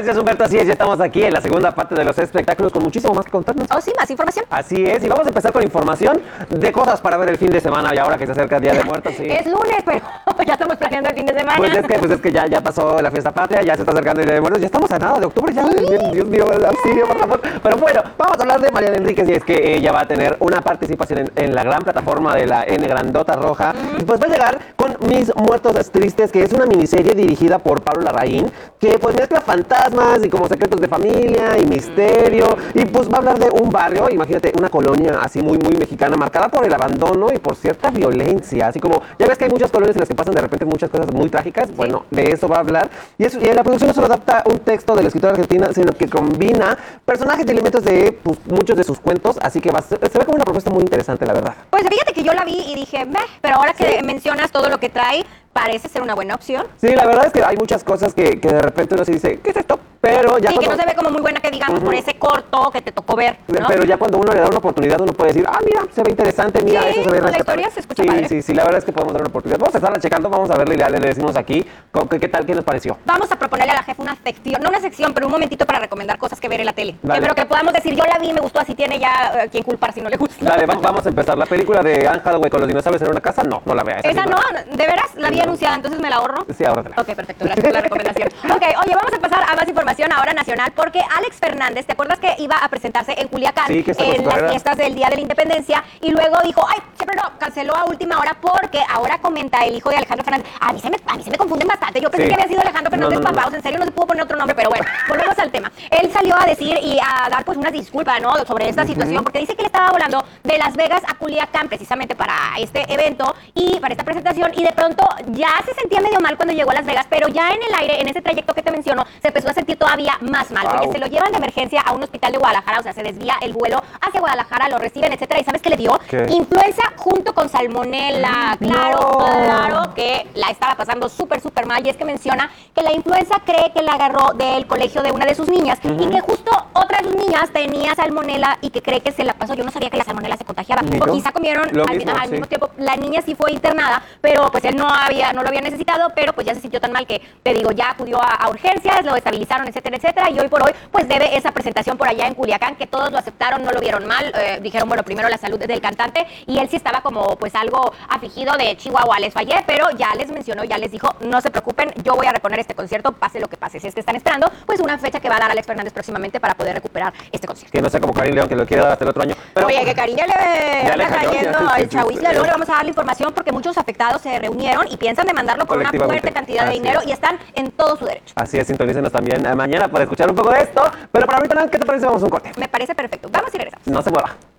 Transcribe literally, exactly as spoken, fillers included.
Gracias, Humberto. Así es, ya estamos aquí en la segunda parte de los espectáculos con muchísimo más que contarnos. Oh, sí, más información. Así es, y vamos a empezar con información de cosas para ver el fin de semana y ahora que se acerca el Día de Muertos. Sí. Es lunes, pero ya estamos planeando el fin de semana. Pues es que, pues es que ya, ya pasó la fiesta patria, ya se está acercando el Día de Muertos, ya estamos a nada de octubre, ya. ¿Sí? Dios, Dios mío, auxilio, por favor. Pero bueno, vamos a hablar de Mariana Enríquez y es que ella va a tener una participación en, en la gran plataforma de la N Grandota Roja. Mm. Y pues va a llegar con Mis Muertos Tristes, que es una miniserie dirigida por Pablo Larraín, que pues mezcla fantasmas y como secretos de familia y misterio. Y pues va a hablar de un barrio, imagínate, una colonia así muy, muy mexicana, marcada por el abandono y por cierta violencia. Así como, ya ves que hay muchas colonias en las que pasan de repente muchas cosas muy trágicas. Sí. Bueno, de eso va a hablar. Y, eso, y en la producción no solo adapta un texto de la escritora argentina, sino que combina personajes y elementos de pues, muchos de sus cuentos. Así que va a ser, se ve como una propuesta muy interesante, la verdad. Pues fíjate que yo la vi y dije, meh, pero ahora que sí. mencionas todo lo que trae, parece ser una buena opción. Sí, la verdad es que hay muchas cosas que, que de repente uno se dice, ¿qué es esto? Pero ya sí, cuando... que no se ve como muy buena que digamos uh-huh. por ese corto que te tocó ver, ¿no? Pero ya cuando uno le da una oportunidad, uno puede decir, ah, mira, se ve interesante, mira, sí, eso se ve la historia se escucha sí, padre. Sí, sí, la verdad es que podemos dar una oportunidad. Vamos a estarla checando, vamos a verla y le decimos aquí qué, qué tal, qué nos pareció. Vamos a proponerle a la jefa una sección, no una sección, pero un momentito para recomendar cosas que ver en la tele. Que, pero que podamos decir, yo la vi, me gustó, así tiene ya uh, quien culpar si no le gusta. Dale, vamos, vamos a empezar. La película de Anne Hathaway con los dinosaurios en una casa, no, no la veas. Esa, esa no, no, de veras, la vi no. anunciada, entonces me la ahorro. Sí, ahórratela. Ok, perfecto, gracias por la recomendación. Ok, oye, vamos a pasar a más información ahora nacional, porque Alex Fernández, ¿te acuerdas que iba a presentarse en Culiacán sí, que en las fiestas del Día de la Independencia? Y luego dijo, ay, siempre no, canceló a última hora porque ahora comenta el hijo de Alejandro Fernández. A mí se me, a mí se me confunden bastante. Yo pensé sí. que había sido Alejandro Fernández no, no, Papá, no. en serio no se pudo poner otro nombre, pero bueno, volvemos al tema. Él salió a decir y a dar pues unas disculpas, ¿no? Sobre esta uh-huh. situación, porque dice que él estaba volando de Las Vegas a Culiacán precisamente para este evento y para esta presentación, y de pronto ya se sentía medio mal cuando llegó a Las Vegas, pero ya en el aire, en ese trayecto que te menciono, se empezó a sentir todavía más mal, wow. porque se lo llevan de emergencia a un hospital de Guadalajara, o sea, se desvía el vuelo hacia Guadalajara, lo reciben, etcétera. ¿Y sabes qué le dio? ¿Qué? Influenza junto con salmonela. Claro, no. claro que la estaba pasando súper, súper mal. Y es que menciona que la influenza cree que la agarró del colegio de una de sus niñas uh-huh. y que justo otra de sus niñas tenía salmonela y que cree que se la pasó. Yo no sabía que la salmonela se contagiaba. O quizá comieron lo al, mismo, al sí. mismo tiempo. La niña sí fue internada, pero pues él no había, no lo había necesitado, pero pues ya se sintió tan mal que, te digo, ya acudió a, a urgencias, lo estabilizaron, etcétera, etcétera. Y hoy por hoy, pues debe esa presentación por allá en Culiacán, que todos lo aceptaron, no lo vieron mal, eh, dijeron, bueno, primero la salud del cantante, y él sí estaba como pues algo afligido de Chihuahua, les fallé, pero ya les mencionó, ya les dijo, no se preocupen, yo voy a reponer este concierto, pase lo que pase. Si es que están esperando, pues una fecha que va a dar Alex Fernández próximamente para poder recuperar este concierto. Que no sea como Karim León, que lo quiere dar hasta el otro año. Pero, oye, que Karim ya le ya le cayó, cayendo ya, sí, el chahuizle, luego le vamos a dar la información porque muchos afectados se reunieron y piensan demandarlo por una fuerte cantidad de dinero y están en todo su derecho. Así es, sintonícenos también mañana para escuchar un poco de esto, pero para ahorita, ¿qué te parece? Vamos a un corte. Me parece perfecto. Vamos y regresamos. No se mueva.